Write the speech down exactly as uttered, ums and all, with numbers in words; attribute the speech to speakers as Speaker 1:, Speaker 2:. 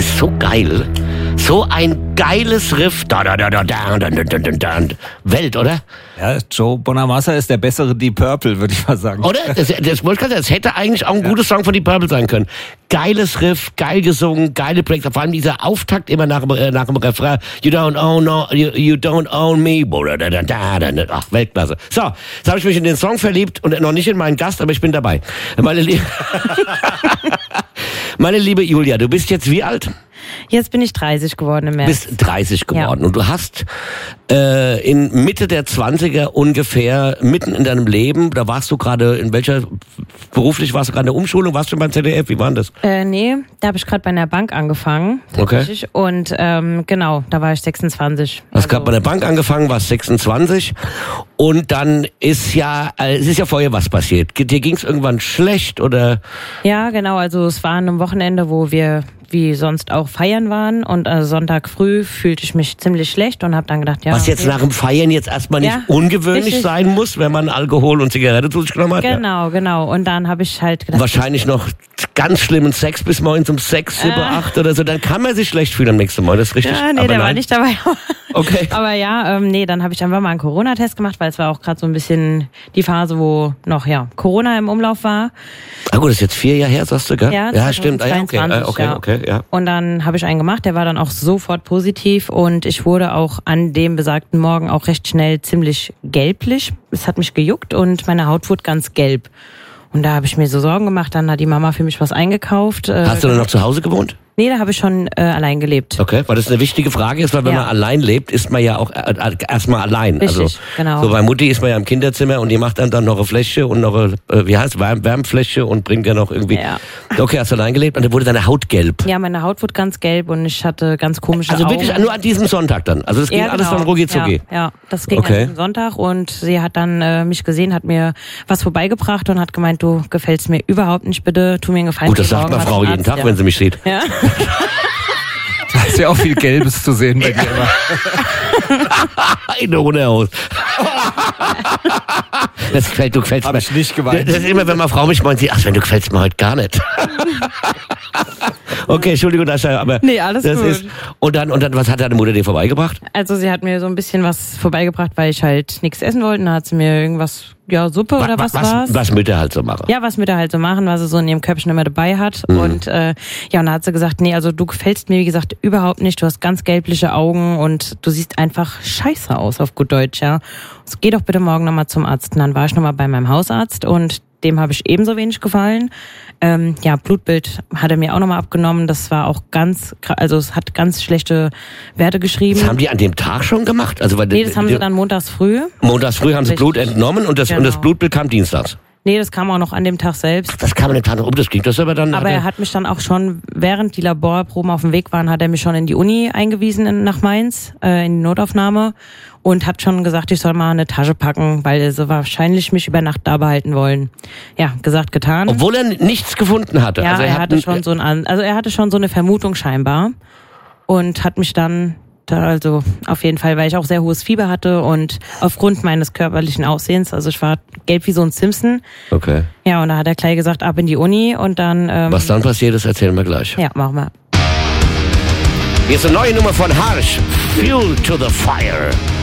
Speaker 1: ist so geil. So ein geiles Riff. Da, da, da, da, da, da, da, da, da. Welt, oder?
Speaker 2: Ja, Joe Bonamassa ist der bessere Deep Purple, würde ich mal sagen.
Speaker 1: Oder? Das, das, das, das hätte eigentlich auch ein ja. gutes Song von Deep Purple sein können. Geiles Riff, geil gesungen, geile Breaks. Vor allem dieser Auftakt immer nach, äh, nach dem Refrain. You don't own, no, you, you don't own me. Ach, Weltklasse. So, jetzt habe ich mich in den Song verliebt und noch nicht in meinen Gast, aber ich bin dabei. Meine liebe, Meine liebe Julia, du bist jetzt wie alt?
Speaker 3: Jetzt bin ich dreißig geworden im März.
Speaker 1: Bist dreißig geworden ja. und du hast äh, in Mitte der zwanziger ungefähr, mitten in deinem Leben, da warst du gerade, in welcher, beruflich warst du gerade in der Umschulung, warst du beim Z D F, wie war das?
Speaker 3: Äh, nee, da habe ich gerade bei einer Bank angefangen.
Speaker 1: Okay.
Speaker 3: Und ähm, genau, da war ich sechsundzwanzig.
Speaker 1: Du hast gerade bei der Bank angefangen, warst sechsundzwanzig und dann ist ja, äh, es ist ja vorher was passiert. Dir ging es irgendwann schlecht oder?
Speaker 3: Ja, genau, also es war an einem Wochenende, wo wir wie sonst auch feiern waren und äh, Sonntag früh fühlte ich mich ziemlich schlecht und habe dann gedacht, ja.
Speaker 1: Was jetzt okay. nach dem Feiern jetzt erstmal nicht ja, ungewöhnlich richtig. sein muss, wenn man Alkohol und Zigarette zu sich genommen hat.
Speaker 3: Genau, ja. genau. Und dann habe ich halt gedacht.
Speaker 1: Wahrscheinlich noch ganz schlimmen Sex bis morgens um sechs, sieben, acht oder so. Dann kann man sich schlecht fühlen am nächsten Mal, das ist richtig.
Speaker 3: Ja, nee,
Speaker 1: aber
Speaker 3: der
Speaker 1: nein.
Speaker 3: war nicht dabei.
Speaker 1: Okay.
Speaker 3: Aber ja, ähm, nee, dann habe ich einfach mal einen Corona-Test gemacht, weil es war auch gerade so ein bisschen die Phase, wo noch ja Corona im Umlauf war.
Speaker 1: Ah gut, das ist jetzt vier Jahre her, sagst du, gell?
Speaker 3: Ja,
Speaker 1: ja stimmt. Ah, ja, okay,
Speaker 3: ja.
Speaker 1: okay, okay, ja.
Speaker 3: Und dann habe ich einen gemacht, der war dann auch sofort positiv und ich wurde auch an dem besagten Morgen auch recht schnell ziemlich gelblich. Es hat mich gejuckt und meine Haut wurde ganz gelb. Und da habe ich mir so Sorgen gemacht, dann hat die Mama für mich was eingekauft.
Speaker 1: Hast du dann noch zu Hause gewohnt?
Speaker 3: Nee, da habe ich schon äh, allein gelebt.
Speaker 1: Okay, weil das eine wichtige Frage ist, weil wenn ja. man allein lebt, ist man ja auch äh, erstmal allein.
Speaker 3: Richtig,
Speaker 1: also,
Speaker 3: genau.
Speaker 1: So bei Mutti ist man ja im Kinderzimmer und die macht dann, dann noch eine Fläschche und noch eine, äh, wie heißt Wärm, Wärmfläschche und bringt ja noch irgendwie. Ja. Okay, hast du allein gelebt und dann wurde deine Haut gelb.
Speaker 3: Ja, meine Haut wurde ganz gelb und ich hatte ganz komische
Speaker 1: Also
Speaker 3: Augen.
Speaker 1: wirklich nur an diesem Sonntag dann? Also das ging
Speaker 3: ja, genau.
Speaker 1: alles dann rucki zucki?
Speaker 3: Ja, ja, das ging
Speaker 1: okay.
Speaker 3: an diesem Sonntag und sie hat dann äh, mich gesehen, hat mir was vorbeigebracht und hat gemeint, du gefällst mir überhaupt nicht, bitte tu mir einen Gefallen.
Speaker 1: Gut, das sagt meine Frau jeden Tag, ja. wenn sie mich sieht.
Speaker 3: Ja.
Speaker 2: Da ist ja auch viel Gelbes zu sehen bei dir immer.
Speaker 1: In der Hundehaus. Das gefällt, du gefällst
Speaker 2: mir. Hab ich nicht geweint.
Speaker 1: Das ist immer, wenn meine Frau mich meint, sie, ach, wenn du gefällst mir heute gar nicht. Okay, Entschuldigung, das, aber
Speaker 3: nee, alles
Speaker 1: das
Speaker 3: gut.
Speaker 1: ist und dann und dann was hat deine Mutter dir vorbeigebracht?
Speaker 3: Also sie hat mir so ein bisschen was vorbeigebracht, weil ich halt nichts essen wollte. Dann hat sie mir irgendwas, ja Suppe
Speaker 1: was,
Speaker 3: oder was
Speaker 1: was
Speaker 3: war's?
Speaker 1: Was Mütter halt so machen.
Speaker 3: Ja, was Mütter halt so machen, was sie so in ihrem Köpfchen immer dabei hat. Mhm. Und äh, ja, und dann hat sie gesagt, nee, also du gefällst mir wie gesagt überhaupt nicht. Du hast ganz gelbliche Augen und du siehst einfach scheiße aus auf gut Deutsch, ja. Also, geh doch bitte morgen nochmal zum Arzt. Und dann war ich nochmal bei meinem Hausarzt und dem habe ich ebenso wenig gefallen. Ähm, ja, Blutbild hat er mir auch nochmal abgenommen. Das war auch ganz, also es hat ganz schlechte Werte geschrieben.
Speaker 1: Das haben die an dem Tag schon gemacht? Also, weil
Speaker 3: nee, das haben sie dann montags früh.
Speaker 1: Montags früh haben sie Blut entnommen und das, genau. und das Blutbild kam dienstags?
Speaker 3: Nee, das kam auch noch an dem Tag selbst.
Speaker 1: Ach, das kam an dem Tag noch um, das ging das aber dann...
Speaker 3: Aber er hat mich dann auch schon, während die Laborproben auf dem Weg waren, hat er mich schon in die Uni eingewiesen in, nach Mainz, äh, in die Notaufnahme und hat schon gesagt, ich soll mal eine Tasche packen, weil sie wahrscheinlich mich über Nacht da behalten wollen. Ja, gesagt, getan.
Speaker 1: Obwohl er nichts gefunden hatte.
Speaker 3: Ja,
Speaker 1: also er,
Speaker 3: er
Speaker 1: hat
Speaker 3: hatte schon so ein, also er hatte schon so eine Vermutung scheinbar und hat mich dann... Also auf jeden Fall, weil ich auch sehr hohes Fieber hatte und aufgrund meines körperlichen Aussehens, also ich war gelb wie so ein Simpson.
Speaker 1: Okay.
Speaker 3: Ja, und da hat er gleich gesagt, ab in die Uni und dann... Ähm,
Speaker 1: Was dann passiert ist, erzählen wir gleich.
Speaker 3: Ja, machen wir.
Speaker 1: Hier ist eine neue Nummer von Harsh, Fuel to the Fire.